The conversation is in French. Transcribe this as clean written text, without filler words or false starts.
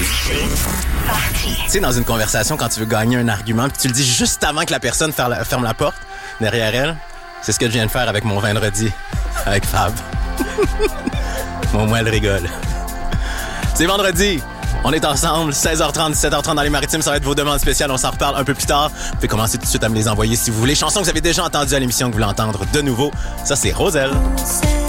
Tu sais, dans une conversation, quand tu veux gagner un argument, puis tu le dis juste avant que la personne ferme la porte derrière elle, c'est ce que je viens de faire avec mon vendredi, avec Fab. Au moins, elle rigole. C'est vendredi. On est ensemble, 16h30, 17h30 dans les Maritimes. Ça va être vos demandes spéciales. On s'en reparle un peu plus tard. Vous pouvez commencer tout de suite à me les envoyer si vous voulez. Chansons que vous avez déjà entendues à l'émission que vous voulez entendre de nouveau. Ça, c'est Roselle.